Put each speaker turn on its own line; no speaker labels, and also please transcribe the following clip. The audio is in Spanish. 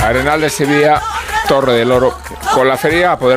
Arenal de Sevilla, Torre del Oro. Con la feria podrá